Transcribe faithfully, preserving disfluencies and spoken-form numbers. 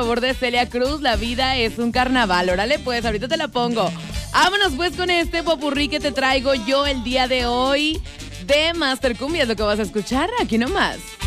favor de Celia Cruz, La vida es un carnaval. Órale pues, ahorita te la pongo. Vámonos pues con este popurrí que te traigo yo el día de hoy de Master Cumbia, es lo que vas a escuchar aquí nomás.